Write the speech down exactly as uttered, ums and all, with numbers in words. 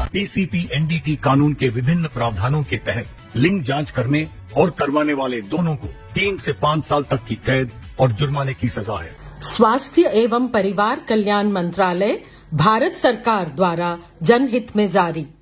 PCP NDT कानून के विभिन्न प्रावधानों के तहत लिंग जांच करने और करवाने वाले दोनों को तीन से पाँच साल तक की कैद और जुर्माने की सजा है। स्वास्थ्य एवं परिवार कल्याण मंत्रालय, भारत सरकार द्वारा जनहित में जारी।